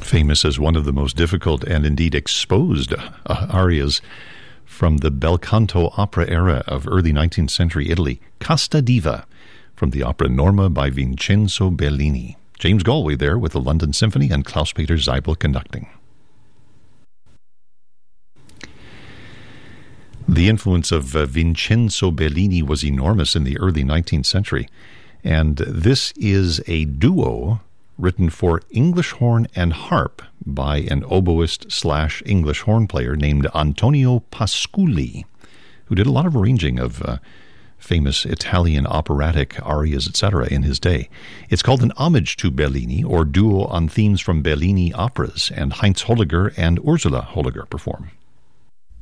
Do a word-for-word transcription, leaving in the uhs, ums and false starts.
famous as one of the most difficult and indeed exposed uh, arias from the bel canto opera era of early nineteenth century Italy, Casta Diva, from the opera Norma by Vincenzo Bellini. James Galway there with the London Symphony and Klaus-Peter Zeibel conducting. The influence of uh, Vincenzo Bellini was enormous in the early nineteenth century, and this is a duo written for English horn and harp by an oboist slash English horn player named Antonio Pasculi, who did a lot of arranging of uh, famous Italian operatic arias, et cetera in his day. It's called an homage to Bellini, or duo on themes from Bellini operas, and Heinz Holliger and Ursula Holliger perform.